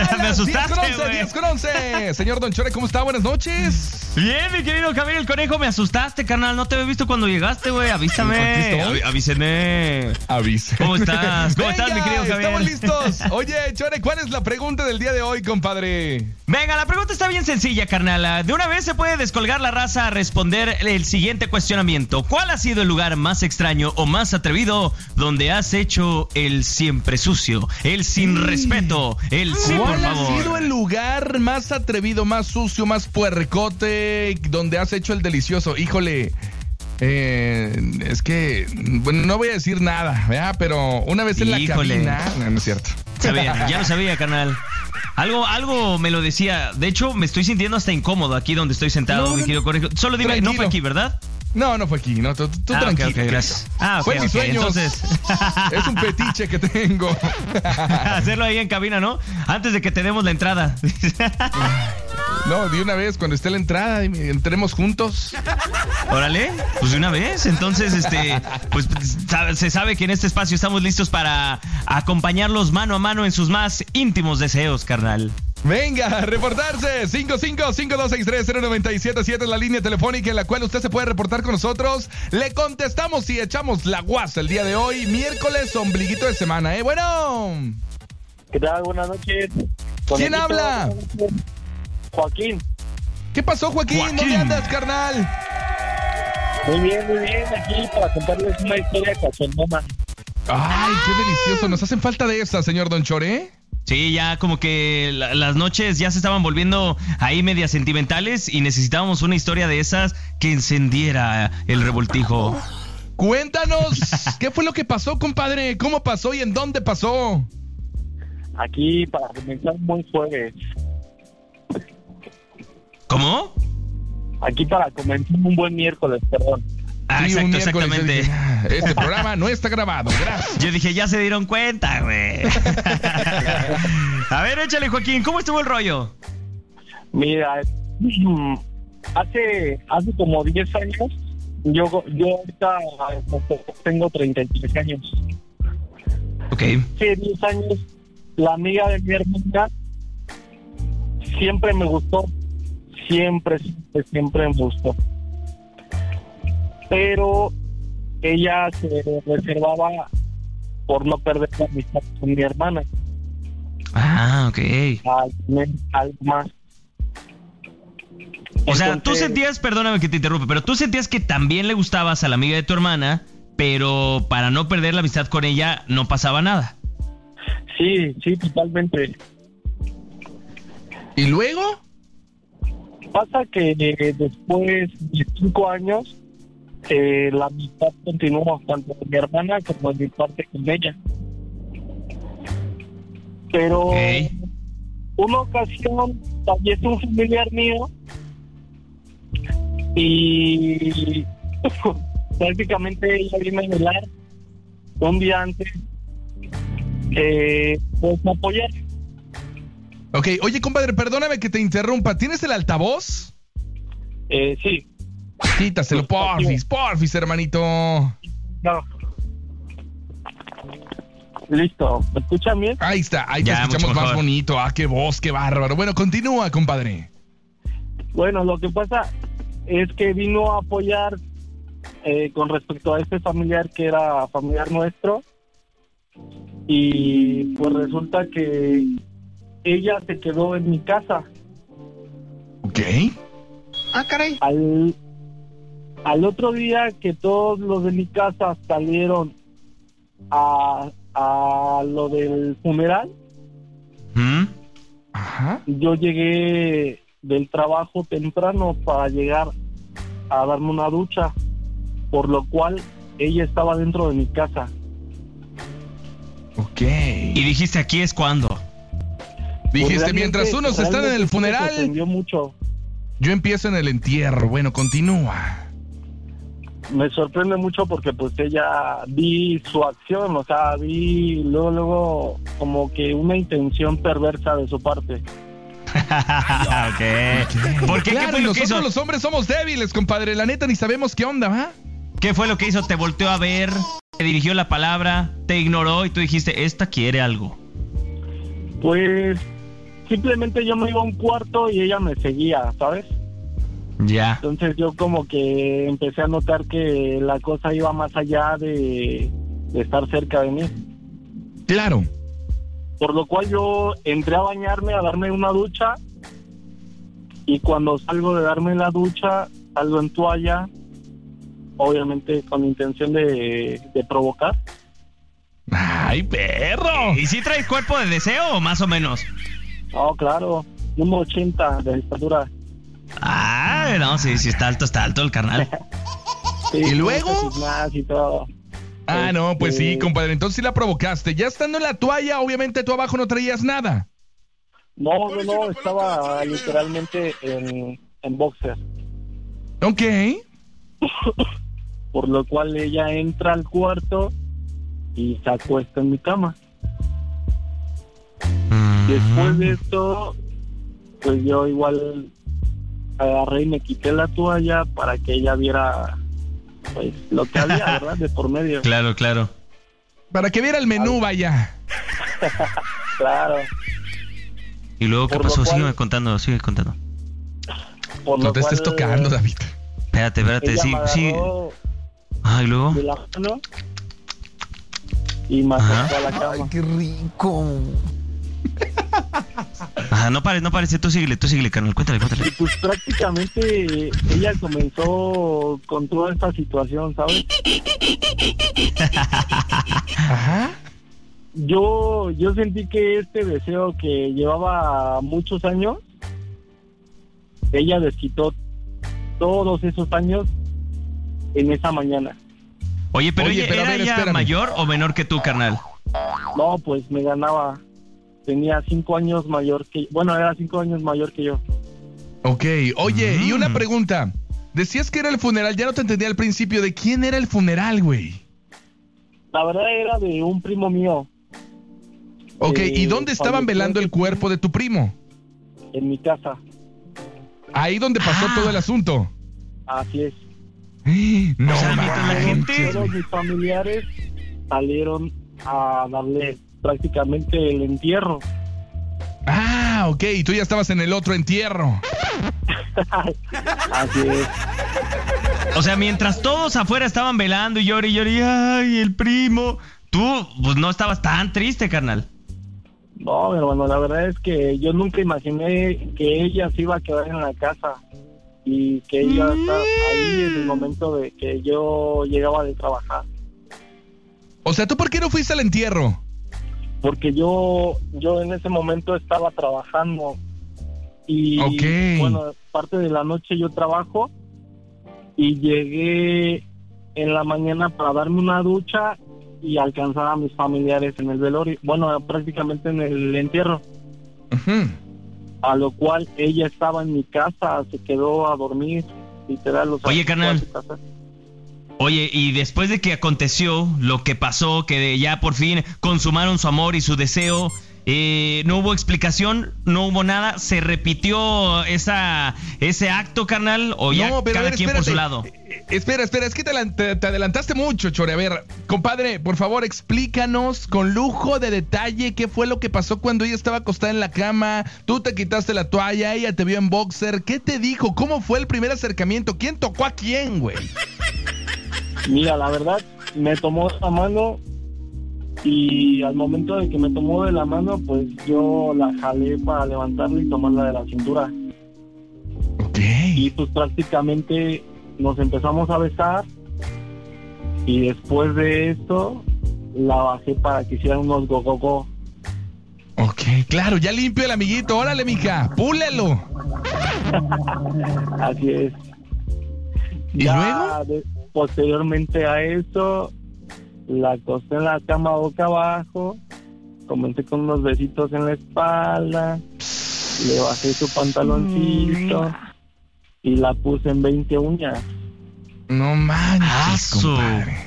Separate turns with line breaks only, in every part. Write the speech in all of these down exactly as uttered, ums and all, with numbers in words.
Me asustaste,
diez con once, diez con once. Señor Don Chore, ¿cómo está? Buenas noches.
Bien, mi querido Javier el Conejo, me asustaste, carnal. No te había visto cuando llegaste, güey. Avísame. Avi- avíseme.
Avise.
¿Cómo estás? ¿Cómo
Venga,
estás, mi querido Javier?
Estamos listos. Oye, Chore, ¿cuál es la pregunta del día de hoy, compadre?
Venga, la pregunta está bien sencilla, carnal. De una vez se puede descolgar la raza a responder el siguiente cuestionamiento. ¿Cuál ha sido el lugar más extraño o más atrevido donde has hecho el siempre sucio, el sin respeto, el sí, por
¿Cuál
favor?
ha sido el lugar más atrevido, más sucio, más puercote donde has hecho el delicioso? Híjole, eh, es que, bueno, no voy a decir nada, ¿verdad? Pero una vez en
Híjole.
la cabina... No, no es cierto.
Sabía, ya lo sabía, carnal. Algo, algo me lo decía. De hecho, me estoy sintiendo hasta incómodo aquí donde estoy sentado,
No,
mi querido Conejo. Solo dime,
tranquilo.
no fue aquí, ¿verdad?
No, no fue aquí, no, tú, tú
Ah,
tranquilo.
ok, ok, gracias. Ah, ok,
Fue mis
ok,
sueños.
entonces...
Es un fetiche que tengo.
Hacerlo ahí en cabina, ¿no? Antes de que te demos la entrada.
No, de una vez, cuando esté la entrada, entremos juntos.
Órale, pues de una vez. Entonces, este, pues sabe- se sabe que en este espacio estamos listos para acompañarlos mano a mano en sus más íntimos deseos, carnal.
Venga, a reportarse. cinco cinco cinco dos seis tres cero nueve siete siete es la línea telefónica en la cual usted se puede reportar con nosotros. Le contestamos y echamos la guasa el día de hoy, miércoles, ombliguito de semana, ¿eh? Bueno.
¿Qué tal? Buenas noches.
¿Quién habla?
Joaquín.
¿Qué pasó, Joaquín?
Joaquín.
¿Dónde andas, carnal?
Muy bien, muy bien. Aquí para contarles una historia cachondona.
Ay, qué delicioso. Nos hacen falta de esas, señor Don Chore.
Sí, ya como que la- las noches ya se estaban volviendo ahí medias sentimentales y necesitábamos una historia de esas que encendiera el revoltijo.
Cuéntanos, ¿qué fue lo que pasó, compadre? ¿Cómo pasó y en dónde pasó?
Aquí para comenzar un buen jueves.
¿Cómo?
Aquí para comenzar un buen miércoles, perdón.
Ah,
Sí, un
exacto,
miércoles,
exactamente.
yo dije, "Ah, este programa no está grabado, gracias".
Yo dije, ya se dieron cuenta, güey. A ver, échale, Joaquín, ¿cómo estuvo el rollo?
Mira, hace hace como diez años, yo, yo ahorita tengo treinta y tres años.
Ok.
Hace diez años, la amiga de mi hermana siempre me gustó. Siempre, siempre, siempre me gustó. Pero ella se reservaba por no perder la amistad con mi hermana.
Ah, ok.
Al tener algo más.
O sea, tú
Entonces,
sentías, perdóname que te interrumpa, pero tú sentías que también le gustabas a la amiga de tu hermana, pero para no perder la amistad con ella no pasaba nada.
Sí, sí, totalmente.
¿Y luego?
Pasa que eh, después de cinco años, eh, la amistad continuó tanto con mi hermana como de mi parte con ella. Pero
Ok.
una ocasión falleció un familiar mío y prácticamente ella vino a velar un día antes, eh, pues a apoyar.
Ok, oye, compadre, perdóname que te interrumpa. ¿Tienes el altavoz?
Eh, sí,
Quítaselo, porfis, porfis, hermanito.
no. Listo, ¿me escuchan bien?
Ahí está, ahí te
Ya,
escuchamos
mucho
más
mejor.
bonito. Ah, qué voz, qué bárbaro. Bueno, continúa, compadre.
Bueno, lo que pasa es que vino a apoyar eh, con respecto a este familiar que era familiar nuestro, y pues resulta que ella se quedó en mi casa.
Ok.
Ah, caray.
Al, al otro día que todos los de mi casa salieron a, a lo del funeral,
¿Mm?
Ajá.
yo llegué del trabajo temprano para llegar a darme una ducha, por lo cual ella estaba dentro de mi casa.
Ok.
Y dijiste, aquí es cuando.
Dijiste,
Pues,
mientras
realmente-
unos están en
realmente
el
sí me
funeral,
sorprendió mucho.
yo empiezo en el entierro. Bueno, continúa.
Me sorprende mucho porque pues ella, vi su acción, o sea, vi luego, luego como que una intención perversa de su parte.
Ok. ¿Por qué?
Claro,
¿Qué fue
y
lo que
nosotros
hizo?
los hombres somos débiles, compadre. La neta, ni sabemos qué onda, ¿va?
¿Qué fue lo que hizo? Te volteó a ver, te dirigió la palabra, te ignoró y tú dijiste, esta quiere algo.
Pues simplemente yo me iba a un cuarto y ella me seguía, ¿sabes?
Ya.
Entonces yo como que empecé a notar que la cosa iba más allá de, de estar cerca de mí.
Claro.
Por lo cual yo entré a bañarme, a darme una ducha, y cuando salgo de darme la ducha, salgo en toalla, obviamente con intención de, de provocar.
¡Ay, perro!
¿Y si traes cuerpo de deseo o más o menos?
No, claro, uno ochenta de estatura.
Ah, no, sí, sí, está alto, está alto el carnal.
Sí,
¿Y luego?
Y todo.
Ah, no, pues sí,
Este,
compadre. Entonces sí la provocaste. Ya estando en la toalla, obviamente tú abajo no traías nada.
No, no, no, estaba literalmente en, en boxer.
Ok.
Por lo cual ella entra al cuarto y se acuesta en mi cama. Después de esto, pues yo igual agarré y me quité la toalla para que ella viera, pues, lo que había, ¿verdad? De por medio.
Claro, claro.
Para que viera el menú, vaya.
Claro.
¿Y luego qué
Por lo
pasó?
cual-
Sígueme contando, sigue contando.
Por
No
lo
te estés
cual,
tocando, David.
Espérate, espérate,
ella
sí,
me
sí.
agarró
Ah, ¿y luego?
de la mano y me
Ajá.
acercó a la cama.
qué rico.
Ajá, no pares, no pares, tú síguele, tú síguele, carnal, cuéntale,
Y
cuéntale.
pues prácticamente ella comenzó con toda esta situación, ¿sabes?
Ajá.
Yo, yo sentí que este deseo que llevaba muchos años, ella desquitó todos esos años en esa mañana.
Oye, pero
Oye,
ella,
pero a
¿era
ver,
ella
espérame.
mayor o menor que tú, carnal?
No, pues me ganaba. Tenía cinco años mayor que... Bueno, era cinco años mayor que yo.
Ok, oye, y una
Mm.
pregunta. Decías que era el funeral, ya no te entendía al principio. ¿De quién era el funeral, güey?
La verdad era de un primo mío.
Ok,
Eh,
¿y dónde estaban
falleció
velando el
ese
cuerpo de tu primo?
En mi casa.
Ahí donde pasó
Ah.
todo el asunto.
Así es.
No,
O sea, mientras la
manches,
gente-
Todos
güey.
mis familiares salieron a darle prácticamente el entierro.
Ah, ok, y tú ya estabas en el otro entierro.
Así es.
O sea, mientras todos afuera estaban velando y llori y llori, ay, el primo, tú, pues no estabas tan triste, carnal.
No, mi hermano, la verdad es que yo nunca imaginé que ella se iba a quedar en la casa y que ella iba a estar ahí en el momento de que yo llegaba de trabajar.
O sea, ¿tú por qué no fuiste al entierro?
Porque yo yo en ese momento estaba trabajando y
Ok.
bueno, parte de la noche yo trabajo y llegué en la mañana para darme una ducha y alcanzar a mis familiares en el velorio, bueno, prácticamente en el entierro,
Ujú.
a lo cual ella estaba en mi casa, se quedó a dormir, literal. O sea,
Oye, carnal.
fue a su casa.
Oye, y después de que aconteció lo que pasó, que ya por fin consumaron su amor y su deseo, eh, no hubo explicación, no hubo nada, se repitió esa ese acto, carnal, o ya
No, pero
cada
a ver,
quien por
espérate.
su lado.
Eh, Espera, espera, es que te, adelan- te- te adelantaste mucho, Chore. A ver, compadre, por favor, explícanos con lujo de detalle qué fue lo que pasó cuando ella estaba acostada en la cama, tú te quitaste la toalla, ella te vio en boxer, ¿qué te dijo? ¿Cómo fue el primer acercamiento? ¿Quién tocó a quién, güey?
Mira, la verdad, me tomó la mano y al momento de que me tomó de la mano, pues yo la jalé para levantarla y tomarla de la cintura.
Ok.
Y pues prácticamente nos empezamos a besar y después de esto la bajé para que hicieran unos go-go-go.
Ok, claro, ya limpio el amiguito, órale, mija, púlelo.
Así es.
¿Y
Ya
luego?
de- posteriormente a eso, la acosté en la cama boca abajo, comencé con unos besitos en la espalda, le bajé su pantaloncito y la puse en veinte uñas.
No manches,
Asu.
compadre.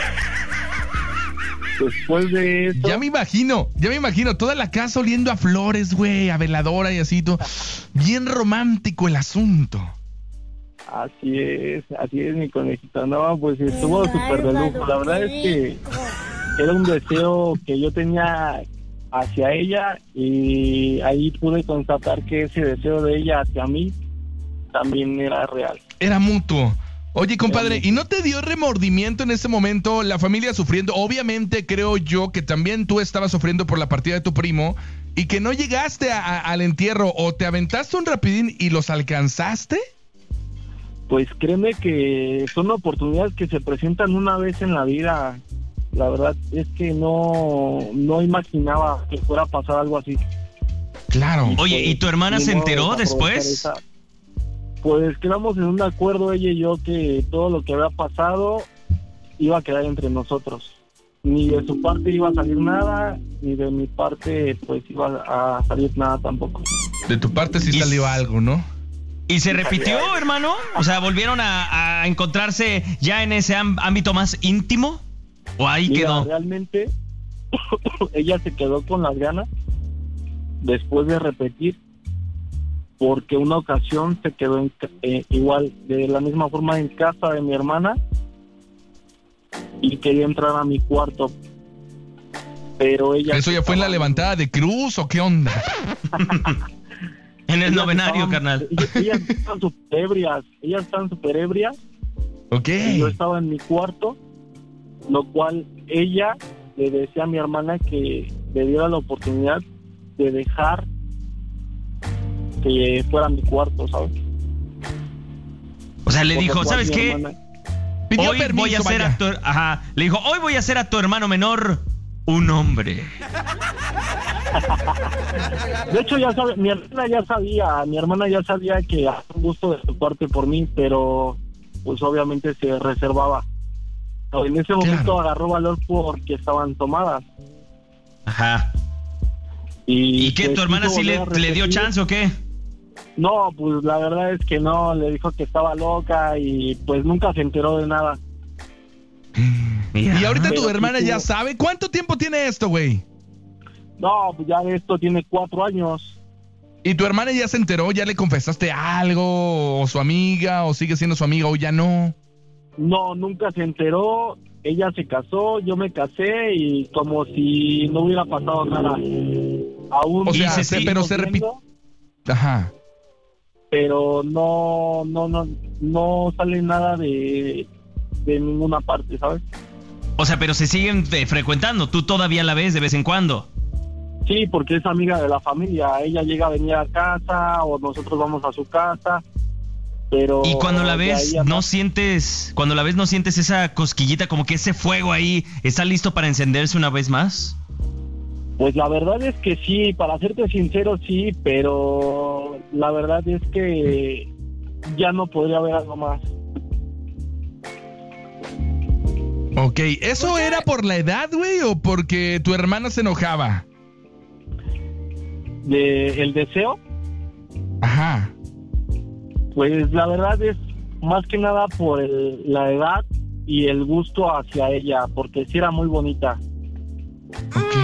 Después de eso,
Ya me imagino, ya me imagino, toda la casa oliendo a flores, güey, a veladora y así, todo. Bien romántico el asunto.
así es, así es mi conejito. No, pues estuvo súper de lujo. La verdad es que era un deseo que yo tenía hacia ella y ahí pude constatar que ese deseo de ella hacia mí también era real.
Era mutuo. Oye, compadre, ¿y no te dio remordimiento en ese momento la familia sufriendo? Obviamente creo yo que también tú estabas sufriendo por la partida de tu primo y que no llegaste a, a, al entierro o te aventaste un rapidín y los alcanzaste.
Pues créeme que son oportunidades que se presentan una vez en la vida. La verdad es que no, no imaginaba que fuera a pasar algo así.
Claro.
Oye, ¿y tu hermana se enteró después?
Esa. Pues quedamos en un acuerdo ella y yo que todo lo que había pasado iba a quedar entre nosotros. Ni de su parte iba a salir nada, ni de mi parte pues iba a salir nada tampoco.
De tu parte sí salió algo, ¿no?
¿Y se repitió, hermano? O sea, ¿volvieron a, a encontrarse ya en ese ámbito más íntimo? ¿O ahí
Mira,
quedó?
Realmente ella se quedó con las ganas después de repetir, porque una ocasión se quedó en, eh, igual, de la misma forma en casa de mi hermana y quería entrar a mi cuarto, pero ella...
¿Eso ya fue en la levantada de cruz o qué onda?
En el
ellas
novenario,
estaban,
carnal.
Ellas, ellas están súper ebrias, ellas están súper ebrias.
Ok.
Y yo estaba en mi cuarto, lo cual ella le decía a mi hermana que le diera la oportunidad de dejar que fuera mi cuarto, ¿sabes?
O sea, le
Por lo
dijo,
cual
¿sabes
mi
qué?
hermana-
Pidió
Hoy
permiso,
voy a hacer
vaya.
a tu, ajá, le dijo, hoy voy a hacer a tu hermano menor un hombre.
De hecho, ya sabe, mi hermana ya sabía, mi hermana ya sabía que había un gusto de su parte por mí, pero pues obviamente se reservaba. Pero en ese momento
Claro.
agarró valor porque estaban tomadas.
Ajá.
¿Y,
¿Y qué?
pues,
¿Tu hermana
quiso
sí le,
volver a
le dio
repetir.
chance o qué?
No, pues la verdad es que no, le dijo que estaba loca y pues nunca se enteró de nada.
Y ahorita tu
Pero
hermana
sí
ya
tuvo-
sabe. ¿Cuánto tiempo tiene esto, güey?
No, pues ya de esto tiene cuatro años.
¿Y tu hermana ya se enteró? ¿Ya le confesaste algo? ¿O su amiga? ¿O sigue siendo su amiga o ya no?
No, nunca se enteró. Ella se casó, yo me casé y como si no hubiera pasado nada. Aún
O sea,
se-
se-
seguimos
pero se repite.
viendo,
Ajá.
pero no, no, no, no sale nada de, de ninguna parte, ¿sabes?
O sea, pero se siguen eh, frecuentando. Tú todavía la ves de vez en cuando.
Sí, porque es amiga de la familia. Ella llega a venir a casa o nosotros vamos a su casa. Pero
Y cuando la
de
ves,
ahí a
no
más-
sientes, cuando la ves, no sientes esa cosquillita, como que ese fuego ahí está listo para encenderse una vez más.
Pues la verdad es que sí, para serte sincero sí, pero la verdad es que ya no podría haber algo más.
Ok, ¿eso era por la edad, güey, o porque tu hermana se enojaba?
De el deseo,
Ajá.
pues la verdad es más que nada por el- la edad y el gusto hacia ella, porque sí era muy bonita.
Ok.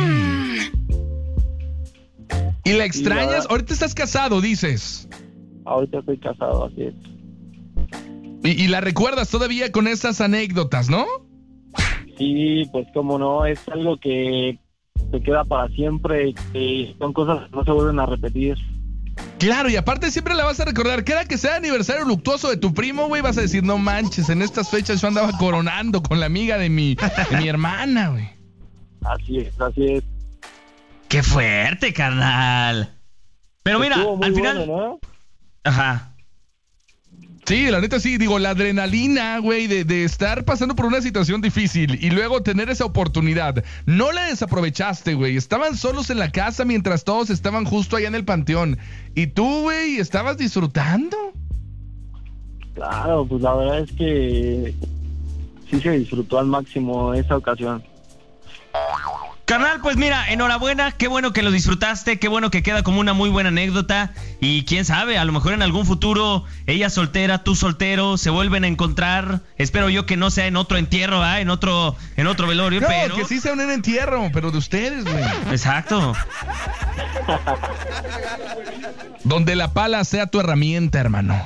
¿Y la extrañas?
verdad-
Ahorita estás casado, dices.
Ahorita estoy casado, así es.
Y, y la recuerdas todavía con esas anécdotas, ¿no?
Sí, pues como no, es algo que se queda para siempre y son cosas que no se vuelven a repetir.
Claro, y aparte siempre la vas a recordar. Cada que sea aniversario luctuoso de tu primo, güey, vas a decir, no manches, en estas fechas yo andaba coronando con la amiga de mi, de mi hermana, güey.
Así es, así es.
¡Qué fuerte, carnal! Pero mira,
Estuvo muy
al final...
bueno, ¿no?
Ajá.
Sí, la neta sí, digo, la adrenalina, güey, de, de estar pasando por una situación difícil y luego tener esa oportunidad. No la desaprovechaste, güey. Estaban solos en la casa mientras todos estaban justo allá en el panteón. Y tú, güey, estabas disfrutando.
Claro, pues la verdad es que sí se disfrutó al máximo esa ocasión.
Carnal, pues mira, enhorabuena, qué bueno que lo disfrutaste, qué bueno que queda como una muy buena anécdota y quién sabe, a lo mejor en algún futuro ella soltera, tú soltero, se vuelven a encontrar, espero yo que no sea en otro entierro, ¿ah? en otro en otro velorio,
No,
pero...
que sí sea un entierro, pero de ustedes, güey.
Exacto.
Donde la pala sea tu herramienta, hermano.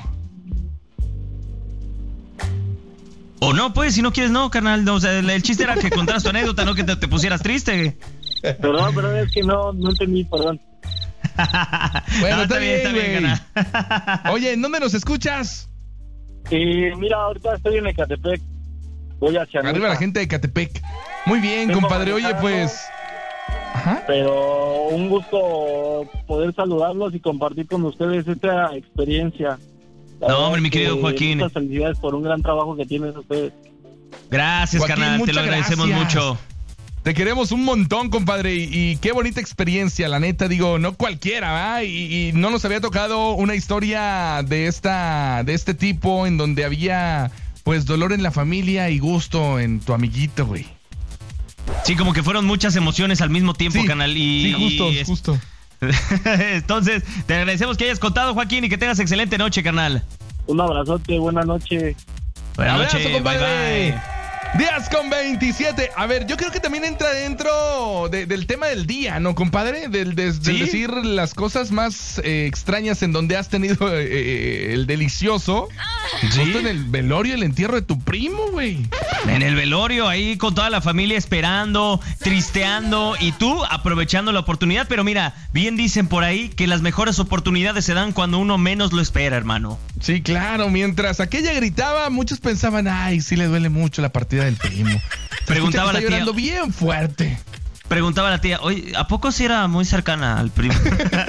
O no, pues, si no quieres, no, carnal, no, o sea, el chiste era que contaras tu anécdota, no que te, te pusieras triste.
Perdón, pero es que no, no entendí, perdón.
Bueno,
No,
está bien,
está bien,
güey.
carnal.
Oye, ¿en dónde nos escuchas?
Eh, mira, ahorita estoy en Ecatepec. Voy hacia
Arriba
Nesa,
la gente de Catepec. Muy bien,
Vengo
compadre. Oye,
manejando.
pues... Ajá.
pero un gusto poder saludarlos y compartir con ustedes esta experiencia. La
No,
verdad
hombre, mi
es que
querido Joaquín.
Muchas felicidades por un gran trabajo que tienen ustedes.
Gracias,
Joaquín,
carnal. Te
muchas
lo agradecemos
gracias.
mucho.
Te queremos un montón, compadre, y, y qué bonita experiencia, la neta, digo, no cualquiera, ¿verdad? Y, y no nos había tocado una historia de esta, de este tipo en donde había, pues, dolor en la familia y gusto en tu amiguito, güey.
Sí, como que fueron muchas emociones al mismo tiempo,
Sí,
canal. Y,
sí, justo,
y es-
justo.
Entonces, te agradecemos que hayas contado, Joaquín, y que tengas excelente noche, carnal.
Un abrazote, buena noche.
Buenas
Abrazo,
noches, bye
compadre.
bye.
Días con veintisiete. A ver, yo creo que también entra dentro de- del tema del día, ¿no, compadre? Del, des- del
¿Sí?
decir las cosas más eh, extrañas en donde has tenido eh, eh, el delicioso. Justo en el velorio, el entierro de tu primo, güey.
En el velorio, ahí con toda la familia esperando, tristeando y tú aprovechando la oportunidad. Pero mira, bien dicen por ahí que las mejores oportunidades se dan cuando uno menos lo espera, hermano.
Sí, claro. Mientras aquella gritaba, muchos pensaban, ay, sí le duele mucho la partida del primo. Se
Preguntaba
escucha que
la
está
tía.
llorando bien fuerte.
Preguntaba la tía, oye, ¿a poco sí era muy cercana al primo?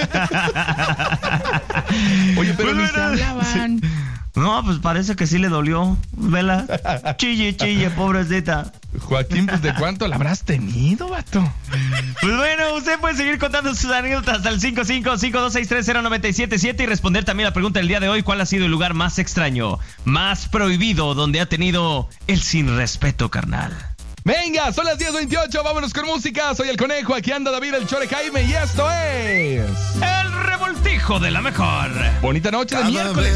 Oye, pero
Pues
ni se
bueno,
hablaban.
No, pues parece que sí le dolió. Vela. Chille, chille, pobrecita.
Joaquín, pues, ¿de cuánto la habrás tenido, vato?
Pues bueno, usted puede seguir contando sus anécdotas al cinco cinco cinco dos seis tres cero nueve siete siete y responder también la pregunta del día de hoy: ¿cuál ha sido el lugar más extraño, más prohibido, donde ha tenido el sin respeto, carnal?
Venga, son las diez veintiocho, vámonos con música. Soy el Conejo, aquí anda David el Chore Jaime y esto es...
El revoltijo de la mejor.
Bonita noche de
Cada
miércoles.